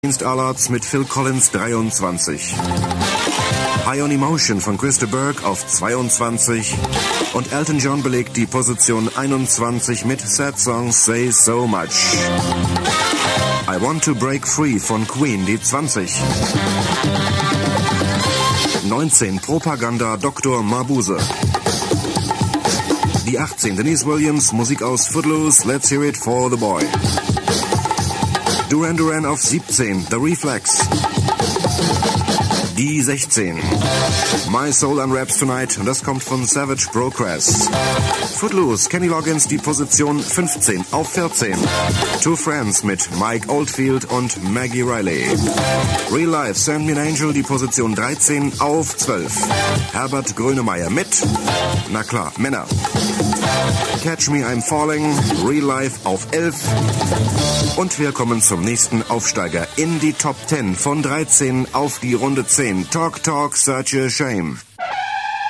Alarts mit Phil Collins 23. High on Emotion von Krista Burke auf 22 und Elton John belegt die Position 21 mit Sad Songs Say So Much. I Want to Break Free von Queen, die 20. 19 Propaganda Dr. Mabuse. Die 18 Denise Williams, Musik aus Footloose, Let's Hear It for the Boy. Duran Duran auf 17, The Reflex. Die 16. My Soul Unwraps Tonight und das kommt von Savage Progress. Footloose, Kenny Loggins, die Position 15 auf 14. Two Friends mit Mike Oldfield und Maggie Riley. Real Life, Send Me an Angel, die Position 13 auf 12. Herbert Grönemeyer mit, na klar, Männer. Catch Me I'm Falling, Real Life auf 11. Und wir kommen zum nächsten Aufsteiger in die Top 10 von 13 auf die Runde 10. Talk Talk Such a Shame.